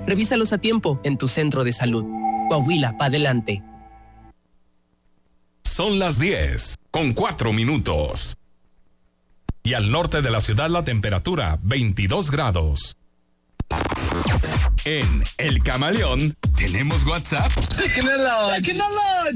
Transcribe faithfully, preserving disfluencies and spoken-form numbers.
Revísalos a tiempo en tu centro de salud. Coahuila, pa' adelante. Son las diez, con cuatro minutos. Y al norte de la ciudad la temperatura veintidós grados. En El Camaleón tenemos WhatsApp. Technology. Technology.